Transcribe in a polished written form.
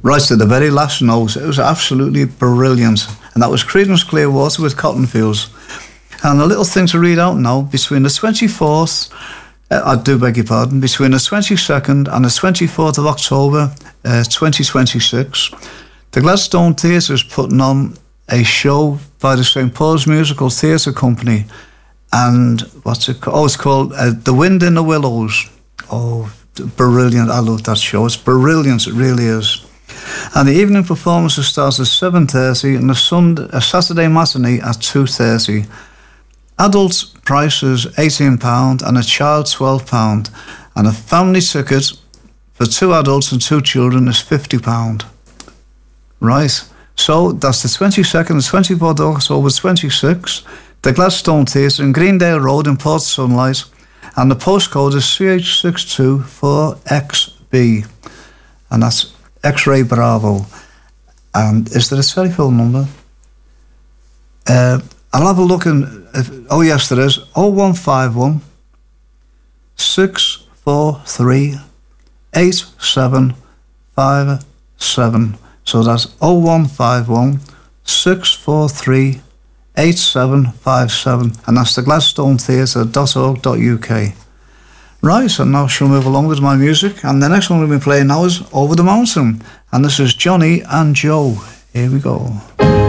right to the very last note. It was absolutely brilliant. And that was Creedence Clearwater with Cotton Fields. And a little thing to read out now, between the 24th, I do beg your pardon, between the 22nd and the 24th of October 2026, the Gladstone Theatre is putting on a show by the St. Paul's Musical Theatre Company. And what's it called? Oh, it's called The Wind in the Willows. Oh, brilliant. I love that show. It's brilliant. It really is. And the evening performances start at 7:30 and a Saturday matinee at 2:30. Adult price is £18 and a child £12. And a family ticket for 2 adults and 2 children is £50. Right. So that's the 22nd, the 24th of October 26, the Gladstone Theatre in Greendale Road in Port Sunlight. And the postcode is CH624XB. And that's X-Ray Bravo. And is there a telephone number? I'll have a look in. Oh, yes, there is. 0151 643 8757. So that's 0151 643 8757. And that's the gladstonetheatre.org.uk. Right, and now she'll move along with my music. And the next one we'll be playing now is Over the Mountain. And this is Johnny and Joe. Here we go.